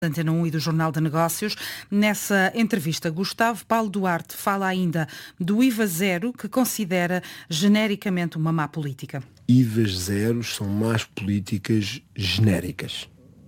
da Antena 1 e do Jornal de Negócios. Nessa entrevista, Gustavo Paulo Duarte fala ainda do IVA zero, que considera genericamente uma má política. IVAs zeros são más políticas genéricas.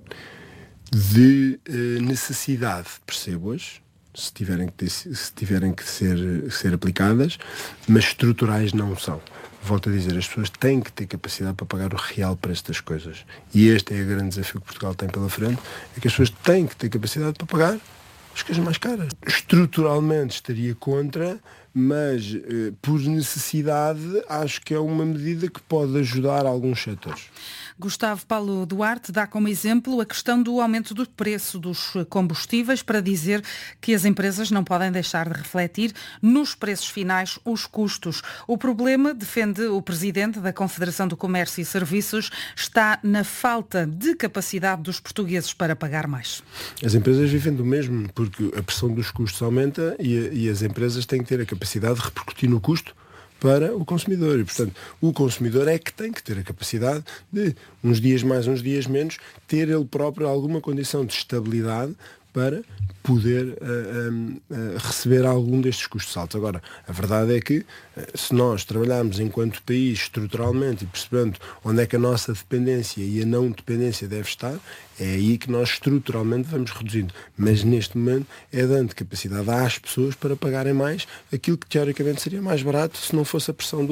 De necessidade, percebo-as, se tiverem que ser aplicadas, mas estruturais não são. Volto a dizer, as pessoas têm que ter capacidade para pagar o real preço das coisas. E este é o grande desafio que Portugal tem pela frente, é que as pessoas têm que ter capacidade para pagar as coisas mais caras. Estruturalmente estaria contra, mas por necessidade acho que é uma medida que pode ajudar alguns setores. Gustavo Paulo Duarte dá como exemplo a questão do aumento do preço dos combustíveis para dizer que as empresas não podem deixar de refletir nos preços finais os custos. O problema, defende o presidente da Confederação do Comércio e Serviços, está na falta de capacidade dos portugueses para pagar mais. As empresas vivem do mesmo, porque a pressão dos custos aumenta e as empresas têm que ter a capacidade de repercutir no custo para o consumidor. E, portanto, o consumidor é que tem que ter a capacidade de, uns dias mais, uns dias menos, ter ele próprio alguma condição de estabilidade para poder receber algum destes custos altos. Agora, a verdade é que se nós trabalharmos enquanto país estruturalmente e percebendo onde é que a nossa dependência e a não dependência deve estar, é aí que nós estruturalmente vamos reduzindo. Mas neste momento é dando capacidade às pessoas para pagarem mais aquilo que teoricamente seria mais barato se não fosse a pressão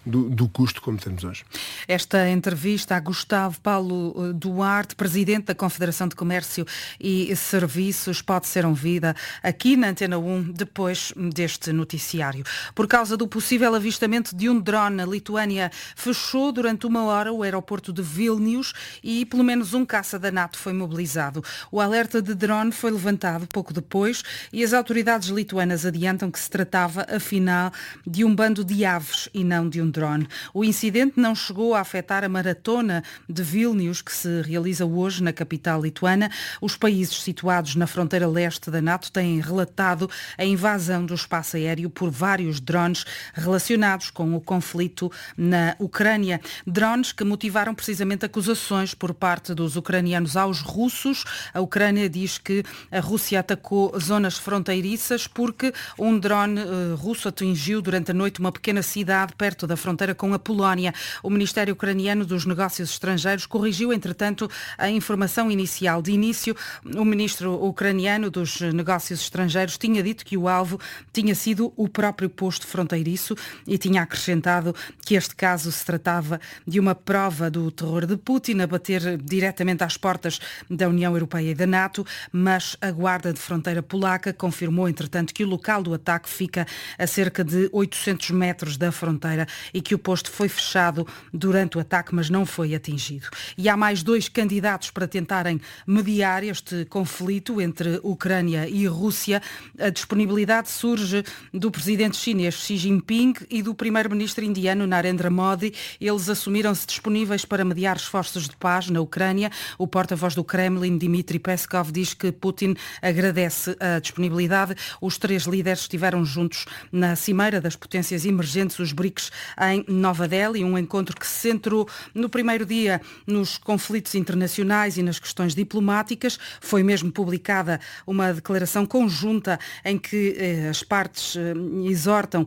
do custo como temos hoje. Esta entrevista a Gustavo Paulo Duarte, presidente da Confederação de Comércio e Serviços, pode ser ouvida aqui na Antena 1 depois deste noticiário. Por causa do possível avistamento de um drone, a Lituânia fechou durante 1 hora o aeroporto de Vilnius e pelo menos um caça da NATO foi mobilizado. O alerta de drone foi levantado pouco depois e as autoridades lituanas adiantam que se tratava, afinal, de um bando de aves e não de um drone. O incidente não chegou a afetar a maratona de Vilnius, que se realiza hoje na capital lituana. Os países situados na fronteira leste da NATO têm relatado a invasão do espaço aéreo por vários drones relacionados com o conflito na Ucrânia. Drones que motivaram precisamente acusações por parte dos ucranianos aos russos. A Ucrânia diz que a Rússia atacou zonas fronteiriças porque um drone russo atingiu durante a noite uma pequena cidade perto da fronteira com a Polónia. O Ministério Ucraniano dos Negócios Estrangeiros corrigiu, entretanto, a informação inicial. De início, o ministro ucraniano dos Negócios Estrangeiros tinha dito que o alvo tinha sido o próprio posto fronteiriço e tinha acrescentado que este caso se tratava de uma prova do terror de Putin a bater diretamente às portas da União Europeia e da NATO, mas a Guarda de Fronteira polaca confirmou, entretanto, que o local do ataque fica a cerca de 800 metros da fronteira e que o posto foi fechado durante o ataque, mas não foi atingido. E há mais 2 candidatos para tentarem mediar este conflito entre Ucrânia e Rússia. A disponibilidade surge do presidente chinês Xi Jinping e do primeiro-ministro indiano Narendra Modi. Eles assumiram-se disponíveis para mediar esforços de paz na Ucrânia. O porta-voz do Kremlin, Dmitry Peskov, diz que Putin agradece a disponibilidade. Os 3 líderes estiveram juntos na Cimeira das Potências Emergentes, os BRICS, em Nova Delhi, um encontro que se centrou no primeiro dia nos conflitos internacionais e nas questões diplomáticas. Foi mesmo publicada uma declaração conjunta em que as partes exortam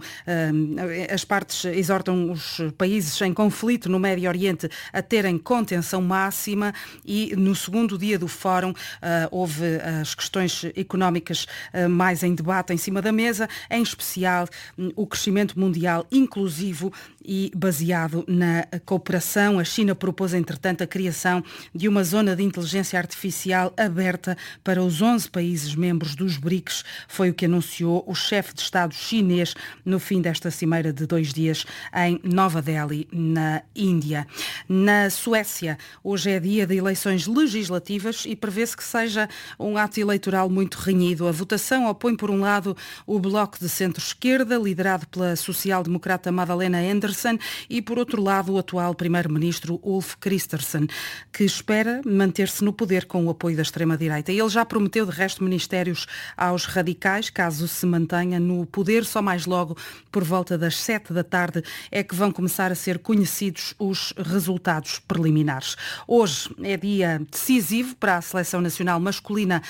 os países em conflito no Médio Oriente a terem contenção máxima e no segundo dia do fórum houve as questões económicas mais em debate em cima da mesa, em especial o crescimento mundial inclusivo e baseado na cooperação. A China propôs, entretanto, a criação de uma zona de inteligência artificial aberta para os 11 países membros dos BRICS. Foi o que anunciou o chefe de Estado chinês no fim desta cimeira de 2 dias em Nova Delhi, na Índia. Na Suécia, hoje é dia de eleições legislativas e prevê-se que seja um ato eleitoral muito renhido. A votação opõe, por um lado, o bloco de centro-esquerda, liderado pela social-democrata Magdalena Andersson, e, por outro lado, o atual primeiro-ministro Ulf Kristersson, que espera manter-se no poder com o apoio da extrema-direita. Ele já prometeu, de resto, 7 ministérios aos radicais, caso se mantenha no poder. Só mais logo, por volta das 7 da tarde, é que vão começar a ser conhecidos os resultados preliminares. Hoje é dia decisivo para a Seleção Nacional Masculina